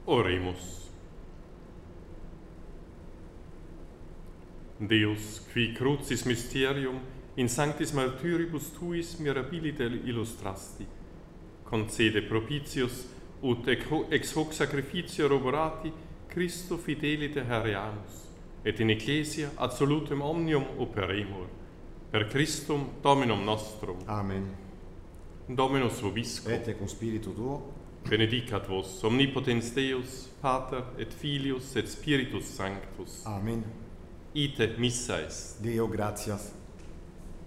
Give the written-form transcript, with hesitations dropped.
Oremus. Deus, qui crucis mysterium in sanctis martyribus tuis mirabilite illustrasti, concede propitius ut ex hoc sacrificio roborati Christo fidelite hareamus, et in ecclesia absolutum omnium operemur, per Christum Dominum nostrum. Amen. Dominus vobiscum. Et cum spiritu tuo. Benedicat vos omnipotens Deus, Pater et Filius et Spiritus Sanctus. Amen. Ite missa est. Deo gratias.